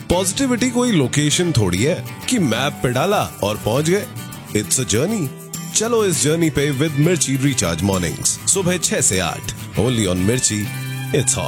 Positivity कोई location थोड़ी है कि मैप पे डाला और पहुंच गए। It's a journey. चलो इस जर्नी पे विद मिर्ची रिचार्ज मॉर्निंग्स, सुबह 6 से 8, ओनली ऑन मिर्ची। It's hot.